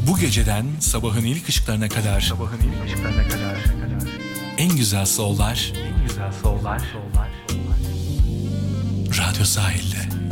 Bu geceden sabahın ilk ışıklarına kadar en güzel soul'lar Radyo Sahil'de.